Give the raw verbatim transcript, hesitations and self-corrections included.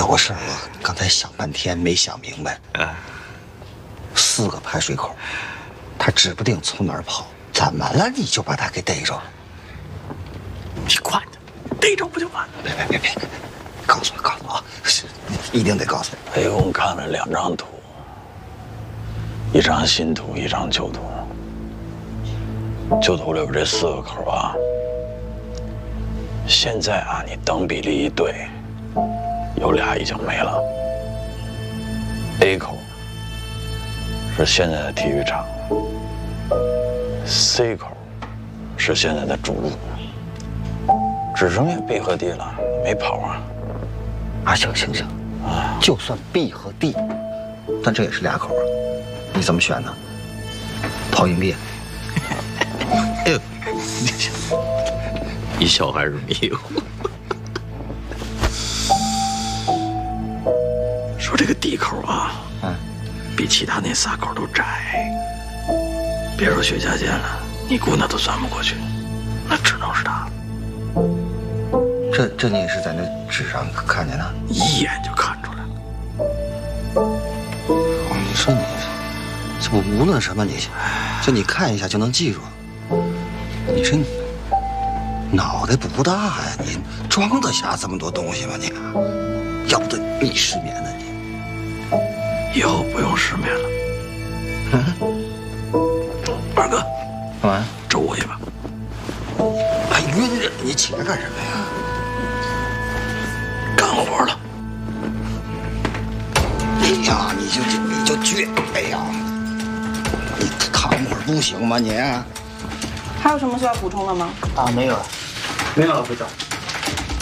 有个事儿，我刚才想半天没想明白。啊，四个排水口，他指不定从哪儿跑，怎么了你就把他给逮着了？ 你管他，逮着不就完了？ 别别别别，告诉我告诉我啊！是，一定得告诉我。 裴公看了两张图，一张新图，一张旧图。旧图里边这四个口啊，现在啊，你等比例一对，有俩已经没了。A 口是现在的体育场 ，C 口是现在的主路，只剩下 B 和 D 了，没跑啊。 啊，行行行，啊，就算 B 和 D， 但这也是俩口啊，你怎么选呢？抛硬币。 哎呦，你笑还是迷糊？ 说这个 D 口啊， 嗯， 比其他那仨口都窄。别说薛家健了，你姑娘都钻不过去，那只能是他。 这这你也是在那纸上看见的？ 一眼就看出来了。 哦，你说你这不无论什么你，就你看一下就能记住。你这脑袋不大呀，你装得下这么多东西吗你？要不得你失眠呢你。 以后不用失眠了。嗯，二哥， 干嘛？ 周我一把。 还晕着，你起来干什么呀？ 干活了。 哎呀，你就你就倔，哎呀，你躺会儿不行吗你？ 还有什么需要补充的吗？ 啊，没有了，没有了，部长。